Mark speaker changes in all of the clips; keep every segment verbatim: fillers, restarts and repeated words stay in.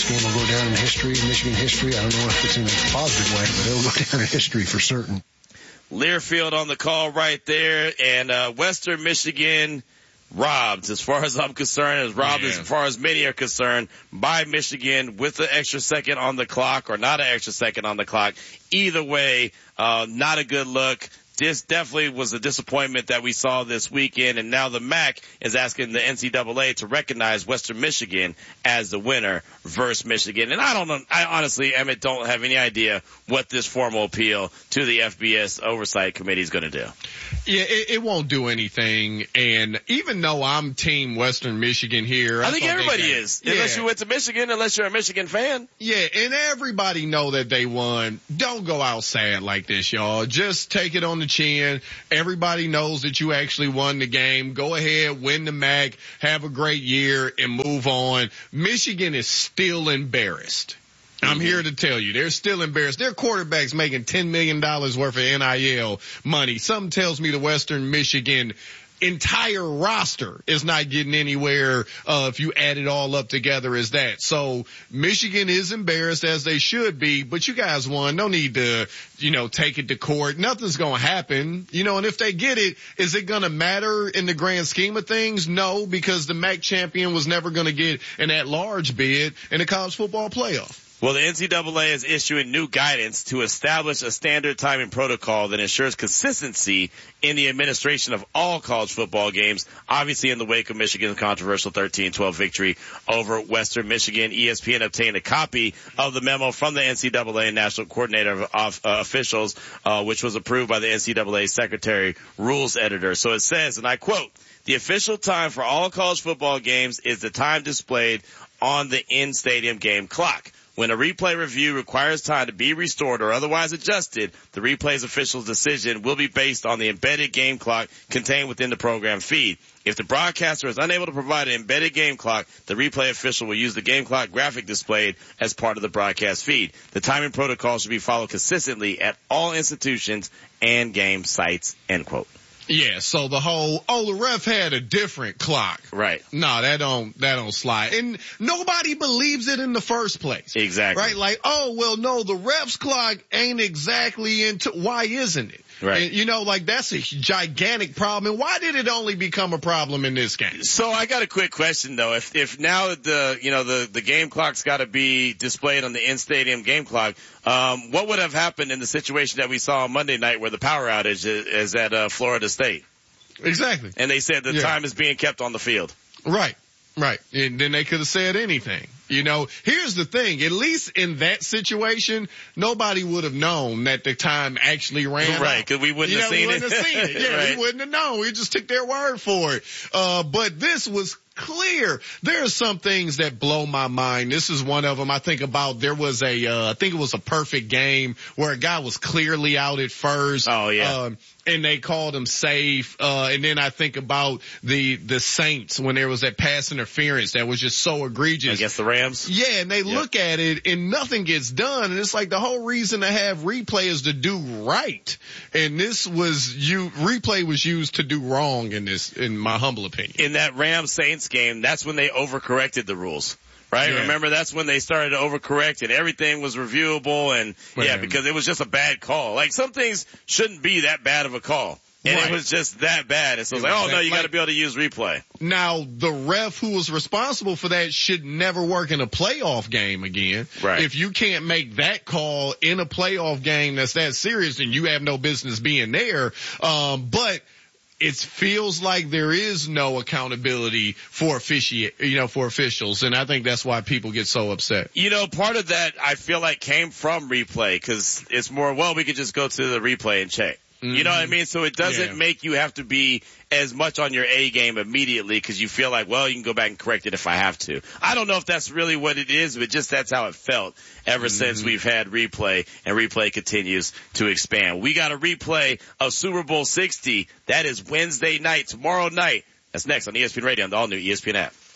Speaker 1: this game will go down in history, Michigan history. I don't know if it's in a positive way, but it'll go down in history for certain.
Speaker 2: Learfield on the call right there, and uh, Western Michigan robbed, as far as I'm concerned, as robbed
Speaker 3: yeah.
Speaker 2: as far as many are concerned, by Michigan with an extra second on the clock or not an extra second on the clock. Either way, uh, not a good look. This definitely was a disappointment that we saw this weekend, and now the M A C is asking the N C double A to recognize Western Michigan as the winner versus Michigan. And I don't know, I honestly, Emmett, don't have any idea what this formal appeal to the F B S Oversight Committee is going to do.
Speaker 3: Yeah, it, it won't do anything. And even though I'm team Western Michigan here,
Speaker 2: I,
Speaker 3: I
Speaker 2: think everybody is,
Speaker 3: yeah.
Speaker 2: unless you went to Michigan, unless you're a Michigan fan.
Speaker 3: Yeah, and everybody know that they won. Don't go out sad like this, y'all. Just take it on the chin. Everybody knows that you actually won the game. Go ahead, win the M A C, have a great year, and move on. Michigan is still embarrassed. I'm here to tell you, they're still embarrassed. Their quarterback's making ten million dollars worth of N I L money. Something tells me the Western Michigan entire roster is not getting anywhere uh if you add it all up together as that. So Michigan is embarrassed, as they should be, but you guys won. No need to, you know, take it to court. Nothing's going to happen. You know, and if they get it, is it going to matter in the grand scheme of things? No, because the M A C champion was never going to get an at-large bid in the college football playoff.
Speaker 2: Well, the N C double A is issuing new guidance to establish a standard timing protocol that ensures consistency in the administration of all college football games, obviously in the wake of Michigan's controversial thirteen twelve victory over Western Michigan. E S P N obtained a copy of the memo from the N C double A National Coordinator of uh, Officials, uh, which was approved by the N C double A Secretary Rules Editor. So it says, and I quote, "The official time for all college football games is the time displayed on the in-stadium game clock. When a replay review requires time to be restored or otherwise adjusted, the replay's official's decision will be based on the embedded game clock contained within the program feed. If the broadcaster is unable to provide an embedded game clock, the replay official will use the game clock graphic displayed as part of the broadcast feed. The timing protocol should be followed consistently at all institutions and game sites," end quote.
Speaker 3: Yeah, so the whole, oh, the ref had a different clock.
Speaker 2: Right.
Speaker 3: No, that don't, that don't slide. And nobody believes it in the first place.
Speaker 2: Exactly.
Speaker 3: Right? Like, oh, well, no, the ref's clock ain't exactly into, why isn't it?
Speaker 2: Right.
Speaker 3: And, you know, like that's a gigantic problem. And why did it only become a problem in this game?
Speaker 2: So I got a quick question though. If, if now the, you know, the, the game clock's gotta be displayed on the in-stadium game clock, um, what would have happened in the situation that we saw on Monday night where the power outage is, is at, uh, Florida State?
Speaker 3: Exactly.
Speaker 2: And they said the
Speaker 3: yeah.
Speaker 2: time is being kept on the field.
Speaker 3: Right. Right. And then they could have said anything. You know, here's the thing. At least in that situation, nobody would have known that the time actually ran
Speaker 2: Right,
Speaker 3: out.
Speaker 2: because we wouldn't
Speaker 3: you
Speaker 2: have
Speaker 3: know,
Speaker 2: seen
Speaker 3: we
Speaker 2: it.
Speaker 3: wouldn't have seen it. Yeah,
Speaker 2: right.
Speaker 3: we wouldn't have known. We just took their word for it. Uh, but this was clear. There are some things that blow my mind. This is one of them. I think about there was a, uh, I think it was a perfect game where a guy was clearly out at first.
Speaker 2: Oh, yeah.
Speaker 3: Um, and they called him safe. Uh, and then I think about the, the Saints when there was that pass interference that was just so egregious.
Speaker 2: Against the Rams?
Speaker 3: Yeah, and they
Speaker 2: yep.
Speaker 3: look at it and nothing gets done. And it's like the whole reason to have replay is to do right. And this was you, replay was used to do wrong in this, in my humble opinion.
Speaker 2: In that Rams Saints game, that's when they overcorrected the rules. Right? Yeah. Remember, that's when they started to overcorrect and everything was reviewable and, Man. yeah, because it was just a bad call. Like, some things shouldn't be that bad of a call. And right. it was just that bad. And so it was like, oh, no, you like, got to be able to use replay.
Speaker 3: Now, the ref who was responsible for that should never work in a playoff game again.
Speaker 2: Right.
Speaker 3: If you can't make that call in a playoff game that's that serious, then you have no business being there. Um, but it feels like there is no accountability for offici- you know, for officials, and I think that's why people get so upset.
Speaker 2: You know, part of that I feel like came from replay because it's more, well, we could just go to the replay and check. Mm-hmm. You know what I mean? So it doesn't yeah. make you have to be as much on your A game immediately because you feel like, well, you can go back and correct it if I have to. I don't know if that's really what it is, but just that's how it felt ever mm-hmm. since we've had replay, and replay continues to expand. We got a replay of Super Bowl sixty. That is Wednesday night, tomorrow night. That's next on E S P N Radio and the all-new E S P N app.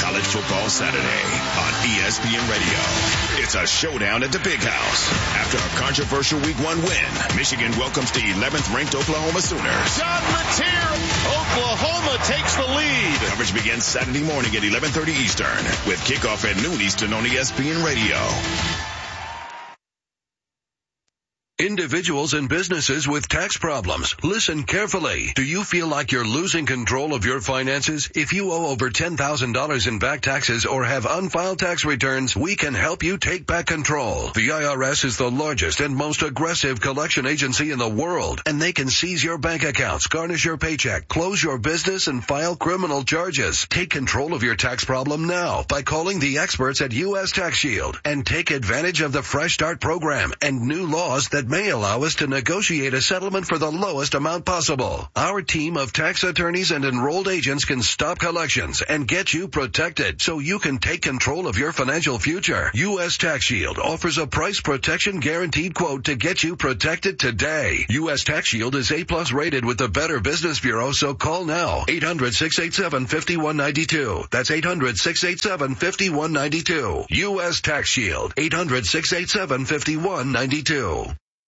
Speaker 4: College Football Saturday on E S P N Radio. It's a showdown at the Big House. After a controversial week one win, Michigan welcomes the eleventh ranked Oklahoma Sooners.
Speaker 5: John Mateer, Oklahoma takes the lead.
Speaker 4: Coverage begins Saturday morning at eleven thirty Eastern with kickoff at noon Eastern on E S P N Radio.
Speaker 6: Individuals and businesses with tax problems, listen carefully. Do you feel like you're losing control of your finances? If you owe over ten thousand dollars in back taxes or have unfiled tax returns, we can help you take back control. The I R S is the largest and most aggressive collection agency in the world, and they can seize your bank accounts, garnish your paycheck, close your business, and file criminal charges. Take control of your tax problem now by calling the experts at U S Tax Shield and take advantage of the Fresh Start program and new laws that may allow us to negotiate a settlement for the lowest amount possible. Our team of tax attorneys and enrolled agents can stop collections and get you protected so you can take control of your financial future. U S Tax Shield offers a price protection guaranteed quote to get you protected today. U S Tax Shield is A plus rated with the Better Business Bureau, so call now. eight hundred, six eight seven, five one nine two. That's eight hundred, six eight seven, five one nine two. U S Tax Shield. eight hundred, six eight seven, five one nine two.